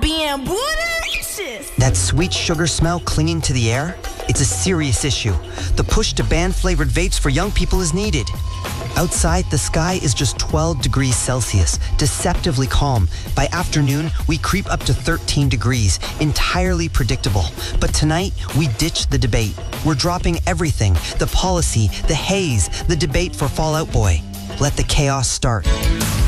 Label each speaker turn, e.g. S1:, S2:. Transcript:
S1: bien bourrachos.
S2: That sweet sugar smell clinging to the air? It's a serious issue. The push to ban flavored vapes for young people is needed. Outside, the sky is just 12 degrees Celsius, deceptively calm. By afternoon, we creep up to 13 degrees, entirely predictable. But tonight, we ditch the debate. We're dropping everything, the policy, the haze, the debate for Fall Out Boy. Let the chaos start.